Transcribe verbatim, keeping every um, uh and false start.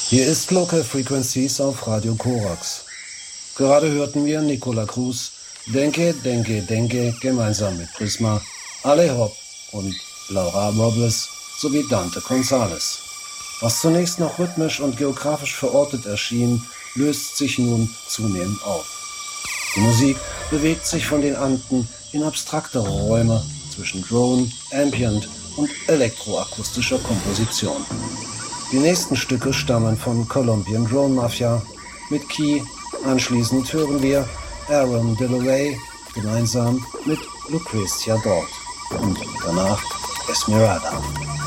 Hier ist Local Frequencies auf Radio Korax. Gerade hörten wir Nicola Cruz, Denke, Denke, Denke, gemeinsam mit Prisma, Ale Hopp und Laura Robles sowie Dante Gonzalez. Was zunächst noch rhythmisch und geografisch verortet erschien, löst sich nun zunehmend auf. Die Musik bewegt sich von den Anden in abstraktere Räume zwischen Drone, Ambient und elektroakustischer Komposition. Die nächsten Stücke stammen von Colombian Drone Mafia mit Key. Anschließend hören wir Aaron DeLaRey gemeinsam mit Lucrecia Dort und danach Esmeralda.